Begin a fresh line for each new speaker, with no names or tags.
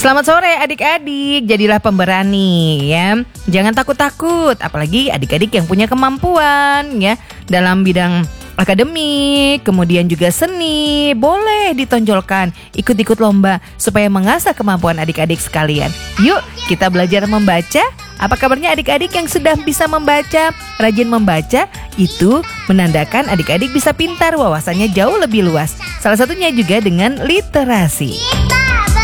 Selamat sore adik-adik, jadilah pemberani ya. Jangan takut-takut, apalagi adik-adik yang punya kemampuan ya dalam bidang akademik, kemudian juga seni, boleh ditonjolkan, ikut-ikut lomba supaya mengasah kemampuan adik-adik sekalian. Yuk, kita belajar membaca. Apa kabarnya adik-adik yang sudah bisa membaca? Rajin membaca itu menandakan adik-adik bisa pintar, wawasannya jauh lebih luas. Salah satunya juga dengan literasi.